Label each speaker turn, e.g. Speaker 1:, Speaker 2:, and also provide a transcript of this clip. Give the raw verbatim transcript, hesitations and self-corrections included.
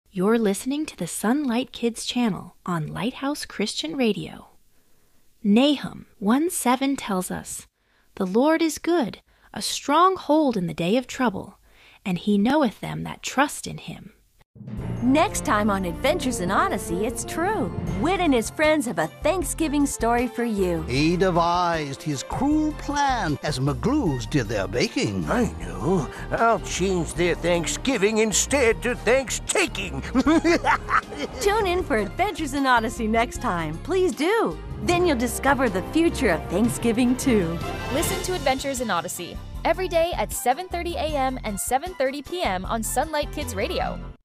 Speaker 1: You're listening to the Sunlight Kids channel on Lighthouse Christian Radio. Nahum one seven tells us, "The Lord is good, a strong hold in the day of trouble, and he knoweth them that trust in him."
Speaker 2: Next time on Adventures in Odyssey, it's true. Wit and his friends have a Thanksgiving story for you.
Speaker 3: He devised his cruel plan as McGlues did their baking.
Speaker 4: I know. I'll change their Thanksgiving instead to Thanks-taking.
Speaker 2: Tune in for Adventures in Odyssey next time. Please do. Then you'll discover the future of Thanksgiving too.
Speaker 5: Listen to Adventures in Odyssey every day at seven thirty a m and seven thirty p m on Sunlight Kids Radio.